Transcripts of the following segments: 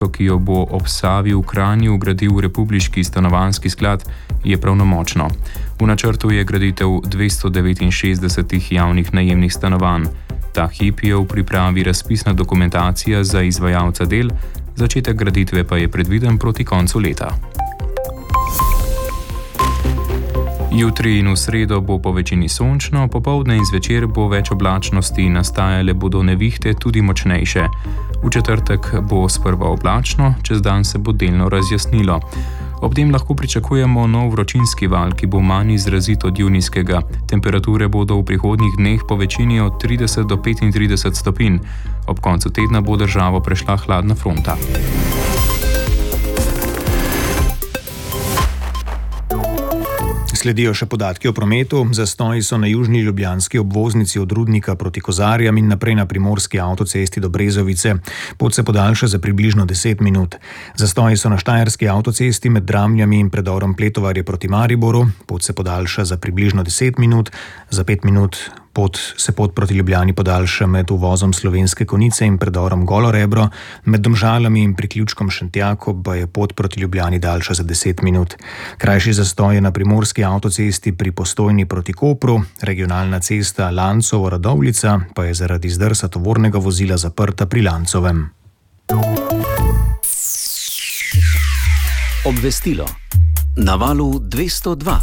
ki jo bo ob Savi v Kranju gradil Republiški stanovanjski sklad, je pravnomočno. V načrtu je graditev 269 javnih najemnih stanovanj. Ta hip je v pripravi razpisna dokumentacija za izvajalca del, začetek graditve pa je predviden proti koncu leta. Jutri in v sredo bo po večini sončno, popoldne in zvečer bo več oblačnosti, nastajale bodo nevihte tudi močnejše. V četrtek bo sprva oblačno, čez dan se bo delno razjasnilo. Ob tem lahko pričakujemo nov vročinski val, ki bo manj izrazit od junijskega. Temperature bodo v prihodnjih dneh po večini od 30 do 35 stopinj. Ob koncu tedna bo državo prešla hladna fronta. Sledijo še podatki o prometu. Zastoji so na južni ljubljanski obvoznici od Rudnika proti Kozarjam in naprej na primorski avtocesti do Brezovice. Pot se podaljša za približno 10 minut. Zastoji so na štajerski avtocesti med Dramljami in predorom Pletovarje proti Mariboru. Pot se podaljša za približno 10 minut. Za 5 minut pot proti Ljubljani podaljša med uvozom Slovenske Konjice in predorom Golo Rebro. Med Domžalami in priključkom Šentjako pa je pot proti Ljubljani daljša za 10 minut. Krajši zastoj je na primorski avtocesti pri Postojni proti Kopru. Regionalna cesta Lancovo-Radovljica pa je zaradi zdrsa tovornega vozila zaprta pri Lancovem. Obvestilo. Na valu 202.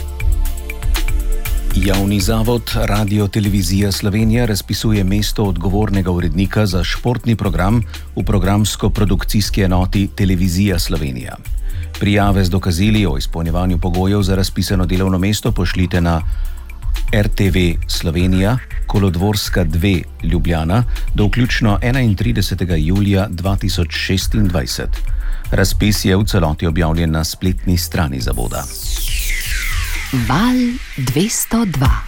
Javni zavod Radio-televizija Slovenija razpisuje mesto odgovornega urednika za športni program v programsko-produkcijski enoti Televizija Slovenija. Prijave z dokazili o izpolnjevanju pogojev za razpisano delovno mesto pošljite na RTV Slovenija, Kolodvorska 2 Ljubljana do vključno 31. julija 2026. Razpis je v celoti objavljen na spletni strani zavoda. Val 202.